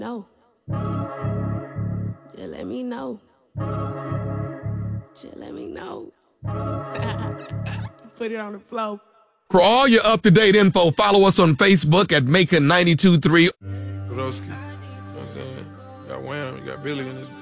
know. Just let me know. Just let me know. Put it on the floor. For all your up-to-date info, follow us on Facebook at Macon 92.3. Broski. You know what I'm saying? You got Wham, you got Billy in this